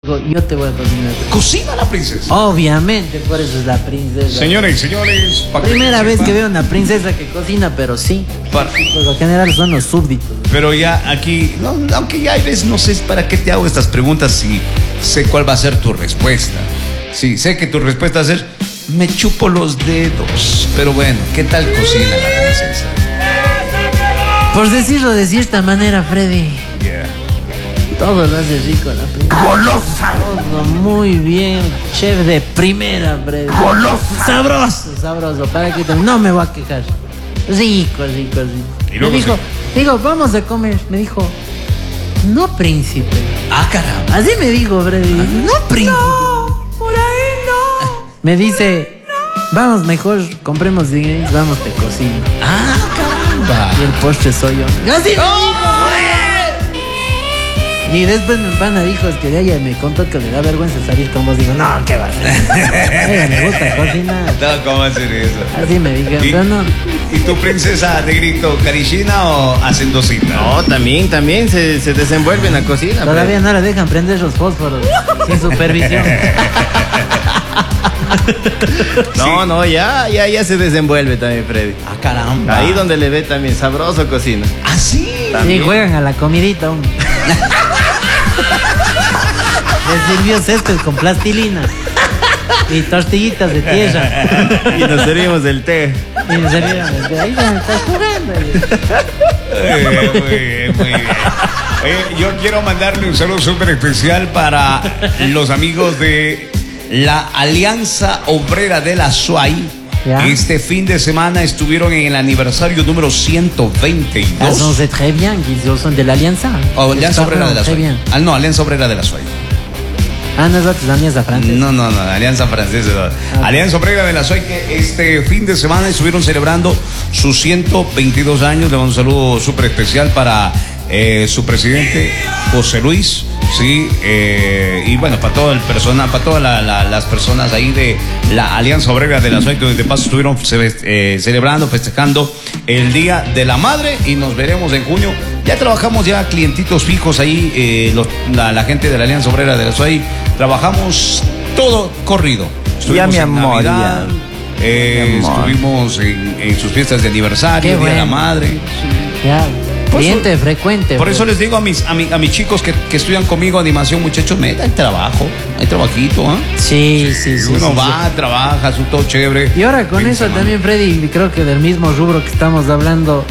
Yo te voy a cocinar. ¿Cocina la princesa? Obviamente, por eso es la princesa. Señores y señores, Primera vez que veo una princesa que cocina, pero sí. Por lo general son los súbditos. Pero ya aquí, no, aunque ya hay veces no sé para qué te hago estas preguntas si sé cuál va a ser tu respuesta. Sí, sé que tu respuesta va a ser, me chupo los dedos. Pero bueno, ¿qué tal cocina la princesa? Por decirlo de cierta manera, Freddy. Yeah. Todo lo hace rico la princesa. ¡Golosa! Todo muy bien. Chef de primera, Freddy. ¡Golosa! Sabroso, sabroso. Para que no me voy a quejar. Rico, rico, rico. Y luego Me dijo, vamos a comer. Me dijo, no, príncipe. Ah, caramba. Así me dijo, Freddy. No, príncipe. No, por ahí no. Me dice, vamos, mejor compremos ingredientes, vamos, te cocino. Ah, caramba. Y el postre soy yo. ¡Así me dijo! Y después mi pana dijo, es que de ella me contó que le da vergüenza salir con vos. Digo, no, ¿qué va a hacer? A ella me gusta cocinar. No, ¿cómo hacer eso? Así me dijeron, pero no. ¿Y tu princesa de grito carichina o hacendosita? No, también se desenvuelve en la cocina. Todavía no la dejan prender los fósforos sin supervisión. No, ya se desenvuelve también, Freddy. Ah, caramba. Ahí donde le ve también sabroso cocina. ¿Ah, sí? Sí, juegan a la comidita aún. Les sirvió césped con plastilina y tortillitas de tierra. Y nos servimos del té. Y nos sirvieron, ahí ya me estás jugando. Muy bien, muy bien. Yo quiero mandarle un saludo súper especial para los amigos de la Alianza Obrera de la SUAY. Ya. Este fin de semana estuvieron en el aniversario número 122. Ah, son très bien, ils sont de la Alianza. O Alianza Obrera de la Très SUAY. bien. Ah, no, Alianza Obrera de la SUAY. Ah, no es la Alianza Francesa. No, Alianza Francesa. No. Alianza Obrera de la SUAY, que este fin de semana estuvieron celebrando sus 122 años. Le mando un saludo súper especial para su presidente, José Luis. Sí, y bueno, para todo el personal, para todas las personas ahí de la Alianza Obrera de la SUAY, que de paso estuvieron celebrando, festejando el Día de la Madre, y nos veremos en junio. Ya trabajamos ya clientitos fijos ahí, la gente de la Alianza Obrera de la SUAY, trabajamos todo corrido. Ya, mi en amor, Navidad, estuvimos en sus fiestas de aniversario, Qué Día de la bueno. Madre. Ya, Por cliente frecuente. Por pues. eso les digo a mis chicos que estudian conmigo animación, muchachos, hay trabajo, hay trabajito, ¿ah? Sí. Uno sí, va, trabaja, su todo chévere. Y ahora con eso también, Freddy, creo que del mismo rubro que estamos hablando,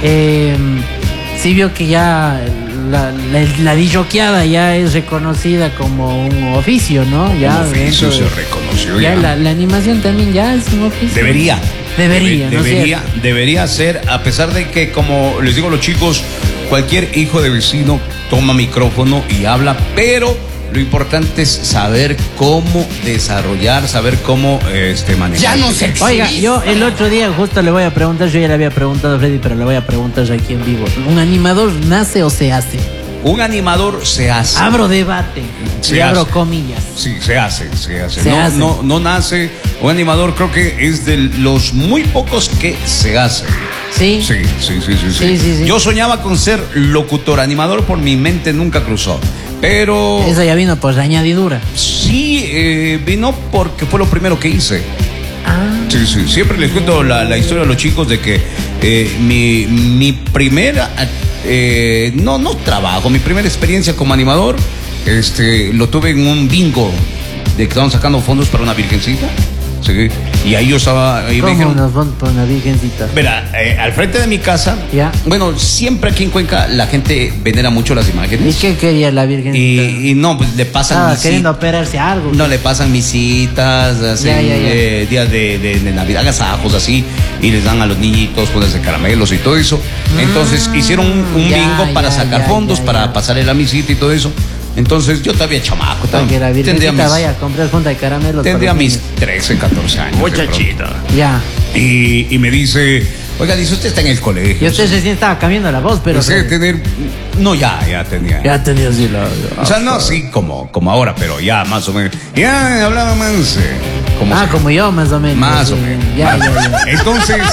sí vio que ya la disjoqueada ya es reconocida como un oficio, ¿no? Ya Como oficio dentro se reconoció ya ya. la animación también ya es un oficio. Debería. ¿no es cierto? Debería ser, a pesar de que, como les digo a los chicos, cualquier hijo de vecino toma micrófono y habla, pero lo importante es saber cómo desarrollar, saber cómo manejar. Ya no sé. Oiga, yo el otro día justo le voy a preguntar, yo ya le había preguntado a Freddy, pero le voy a preguntar aquí en vivo. ¿Un animador nace o se hace? Un animador se hace. Abro debate Se y abro hace. comillas. Sí, se hace. Se No, hace. no nace. Un animador creo que es de los muy pocos que se hace. ¿Sí? Sí. Yo soñaba con ser locutor, animador por mi mente nunca cruzó. Pero Eso ya vino por añadidura. sí, vino porque fue lo primero que hice. Ah, Sí. Siempre les cuento la historia a los chicos de que mi primera, no trabajo, mi primera experiencia como animador, lo tuve en un bingo de que estaban sacando fondos para una virgencita. Sí. Y ahí yo estaba, ahí me ¿cómo dijeron, nos van por una virgencita? verá, al frente de mi casa, Ya. bueno, siempre aquí en Cuenca la gente venera mucho las ¿Y imágenes. qué quería la virgencita? Y no, pues le pasan Estaba visitas. queriendo operarse algo. No, le pasan misitas, hacen Ya. días de Navidad, agasajos así, y les dan a los niñitos pues de caramelos y todo eso. Entonces hicieron un ya, bingo para ya, sacar ya, fondos, ya, para ya. pasarle la misita y todo eso. Entonces yo todavía chamaco, Para que la tendría virgencita vaya a comprar funda de caramelos. tendría para los mis 13, 14 años. de pronto. Muchachita. niños. Ya. Y me dice, oiga, dice, usted está en el colegio. Y usted recién estaba cambiando la voz, pero... Usted tener... No, ya tenía. Ya tenía así la... O sea, no así como ahora, pero ya más o menos. Ya hablaba más. Como como yo, más o menos. Más Sí, o menos. Ya. Entonces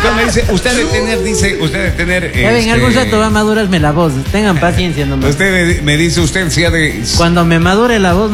Usted me dice, usted de tener. Ya ven, algún rato va a madurarme la voz. Tengan paciencia nomás. Usted me dice, usted sí ha de. Cuando me madure la voz,